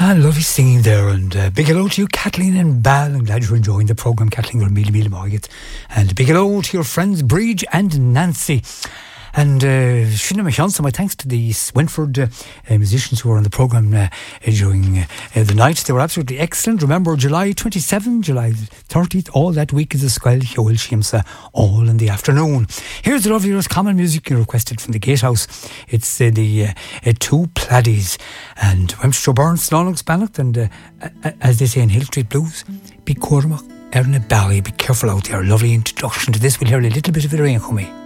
Lovely singing there, and big hello to you, Kathleen and Bal. I'm glad you're enjoying the programme, Kathleen. You're mille morget. And big hello to your friends Bridge and Nancy. And my thanks to the Wentford musicians who were on the programme during the night. They were absolutely excellent. Remember, July 27th, July 30th, all that week is a Squel Hewell Shimsa, all in the afternoon. Here's the lovely Roscommon music you requested from the Gatehouse. It's the Two Pladdies. And Wemster Burns, Slonux Bannock, and as they say in Hill Street Blues, be Cormac, Erna Bally. Be careful out there. Lovely introduction to this. We'll hear a little bit of it rain coming.